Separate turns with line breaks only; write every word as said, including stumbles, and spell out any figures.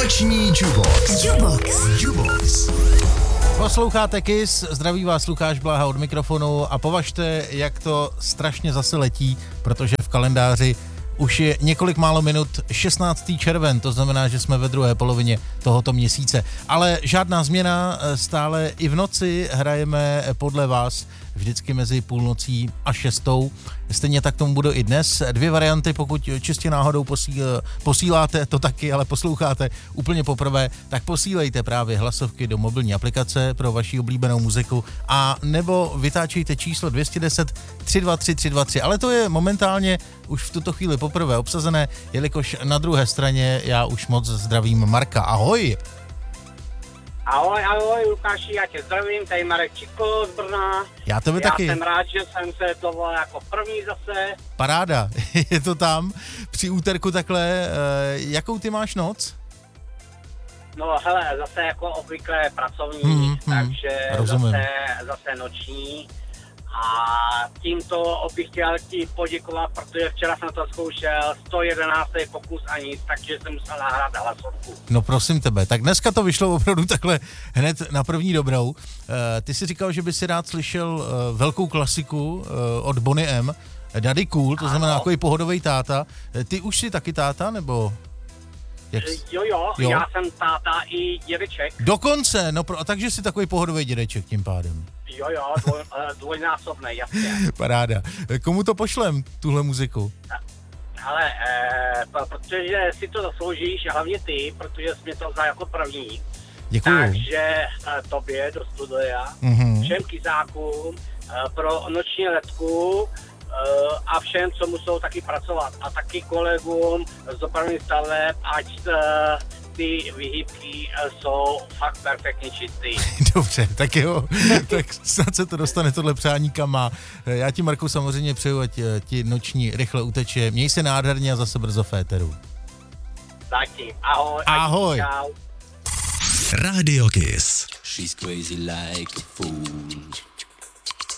Noční Jukebox.
Jukebox.
Jukebox.
Posloucháte Kiss, zdraví vás Lukáš Bláha od mikrofonu a považte, jak to strašně zase letí, protože v kalendáři už je několik málo minut šestnáctý červen, to znamená, že jsme ve druhé polovině tohoto měsíce. Ale žádná změna, stále i v noci hrajeme podle vás vždycky mezi půlnocí a šestou. Stejně tak tomu bude i dnes. Dvě varianty, pokud čistě náhodou posíl, posíláte to taky, ale posloucháte úplně poprvé, tak posílejte právě hlasovky do mobilní aplikace pro vaši oblíbenou muziku a nebo vytáčejte číslo dvě jedna deset, tři dva tři, tři dva tři. Ale to je momentálně už v tuto chvíli poprvé obsazené, jelikož na druhé straně já už moc zdravím Marka. Ahoj!
Ahoj, ahoj, Lukáši, já tě zdravím, tady Marek Čiko z Brna.
Já tebe
já
taky.
Já jsem rád, že jsem se dovolal jako první zase.
Paráda, je to tam při úterku takhle. Jakou ty máš noc?
No hele, zase jako obvykle pracovní,
hmm, hmm,
takže
rozumím.
zase, zase noční. A tímto bych chtěl ti poděkovat, protože včera jsem to zkoušel, sto jedenáctý pokus a nic, takže jsem musel nahrát hlasovku.
No prosím tebe, tak dneska to vyšlo opravdu takhle hned na první dobrou. Uh, ty jsi říkal, že by si rád slyšel uh, velkou klasiku uh, od Boney M. Daddy Cool, to znamená takový pohodový táta. Ty už jsi taky táta, nebo... Jak...
Jo, jo,
jo,
já jsem táta i dědeček.
Dokonce, no pro, takže jsi takový pohodový dědeček tím pádem.
Jo, jo, dvoj, dvojnásobný, jasně.
Paráda. Komu to pošlem, tuhle muziku?
Ale, e, protože si to zasloužíš, hlavně ty, protože jsi mě to vzal jako první.
Děkuju.
Takže e, tobě do studia,
mm-hmm.
všem kyzákům, e, pro noční letku e, a všem, co musou taky pracovat. A taky kolegům z dopravních staveb, ať e, ty vyhybky jsou fakt perfektně čistý.
Dobře, tak jo, tak snad se to dostane tohle přání kam má. Já ti, Marku, samozřejmě přeju, ať ti noční rychle uteče. Měj se nádherně a zase brzo v éteru.
Zatím, ahoj.
Ahoj.
Čau.
Radio Kiss.
She's crazy like a fool.